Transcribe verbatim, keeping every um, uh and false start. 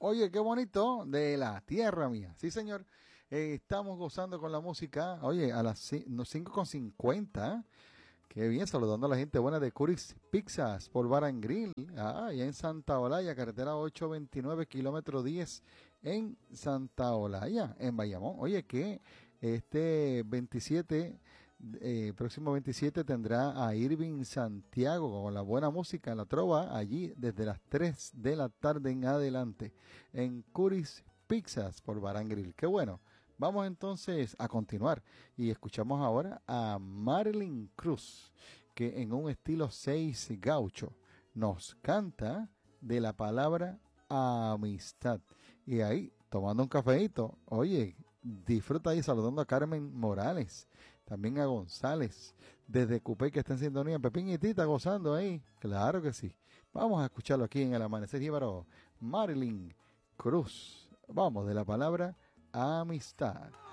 Oye, qué bonito, de la tierra mía. Sí, señor. Eh, estamos gozando con la música. Oye, a las ci- no, cinco con cincuenta. Qué bien, saludando a la gente buena de Curis Pizzas por Bar and Grill. Ah, allá en Santa Olaya, carretera ochocientos veintinueve, kilómetro diez en Santa Olaya, en Bayamón. Oye, que este veintisiete, eh, próximo veintisiete tendrá a Irving Santiago con la buena música en la trova, allí desde las tres de la tarde en adelante, en Curis Pizzas por Bar and Grill. Qué bueno. Vamos entonces a continuar y escuchamos ahora a Marilyn Cruz, que en un estilo seis gaucho nos canta de la palabra amistad. Y ahí, tomando un cafeíto, oye, disfruta ahí saludando a Carmen Morales, también a González, desde Cupey que está en sintonía, Pepín y Tita gozando ahí, claro que sí. Vamos a escucharlo aquí en el Amanecer Jíbaro, Marilyn Cruz. Vamos de la palabra amistad.